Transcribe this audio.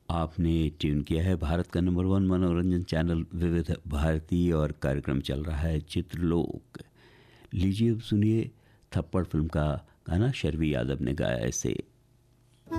आपने ट्यून किया है भारत का नंबर 1 मनोरंजन चैनल विविध भारती और कार्यक्रम चल रहा है चित्रलोक। लीजिए अब सुनिए थप्पड़ फिल्म का गाना, शर्वी यादव ने गाया इसे।